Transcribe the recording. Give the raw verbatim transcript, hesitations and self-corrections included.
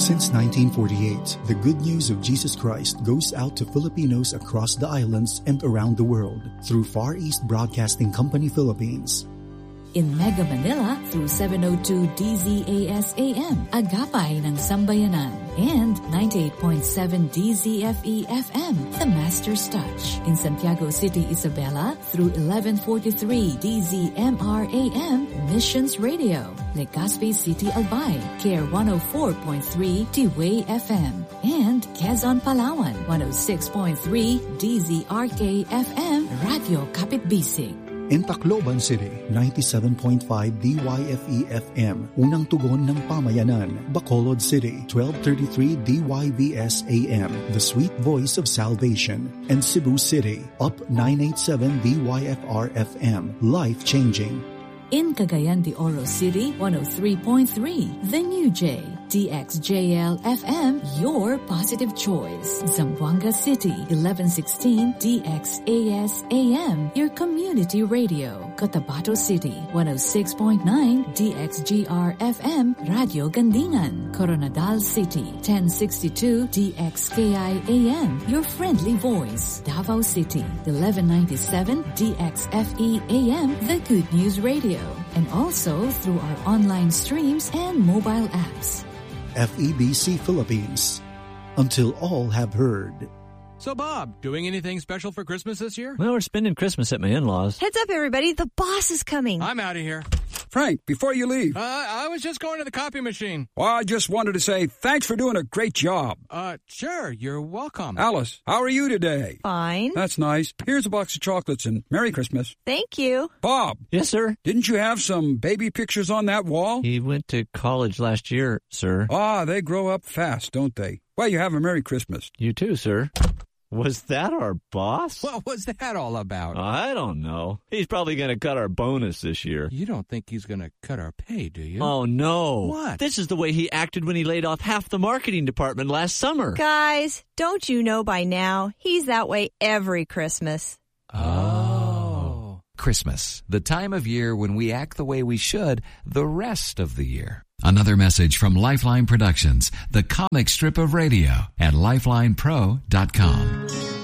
Since nineteen forty-eight, the good news of Jesus Christ goes out to Filipinos across the islands and around the world through Far East Broadcasting Company Philippines. In Mega Manila through seven oh two D Z A S A M, Agapay ng Sambayanan, and ninety-eight point seven D Z F E F M, The Master's Touch. In Santiago City, Isabela through eleven forty-three D Z M R A M, Missions Radio. Legazpi City, Albay, Care one oh four point three T-Way F M, and Quezon, Palawan, one oh six point three D Z R K F M, Radio Kapitbisig. In Tacloban City, ninety-seven point five D Y F E F M, Unang Tugon ng Pamayanan. Bacolod City, twelve thirty-three D Y V S A M, The Sweet Voice of Salvation. And Cebu City, Up nine eighty-seven D Y F R F M, Life Changing. In Cagayan de Oro City, one oh three point three, The New J, D X J L F M, your positive choice. Zamboanga City, eleven sixteen D X A S A M, your community radio. Cotabato City, one oh six point nine D X G R F M, Radio Gandingan. Coronadal City, ten sixty-two D X K I A M, your friendly voice. Davao City, eleven ninety-seven D X F E A M, the Good News Radio. And also through our online streams and mobile apps. F E B C Philippines. Until all have heard. So, Bob, doing anything special for Christmas this year? Well, we're spending Christmas at my in-laws. Heads up, everybody. The boss is coming. I'm out of here. Frank, before you leave. Uh, I was just going to the copy machine. Well, I just wanted to say thanks for doing a great job. Uh, sure. You're welcome. Alice, how are you today? Fine. That's nice. Here's a box of chocolates and Merry Christmas. Thank you. Bob. Yes, sir? Didn't you have some baby pictures on that wall? He went to college last year, sir. Ah, they grow up fast, don't they? Well, you have a Merry Christmas. You too, sir. Was that our boss? What was that all about? I don't know. He's probably going to cut our bonus this year. You don't think he's going to cut our pay, do you? Oh, no. What? This is the way he acted when he laid off half the marketing department last summer. Guys, don't you know by now, he's that way every Christmas. Oh. Christmas, the time of year when we act the way we should the rest of the year. Another message from Lifeline Productions, the comic strip of radio at lifeline pro dot com.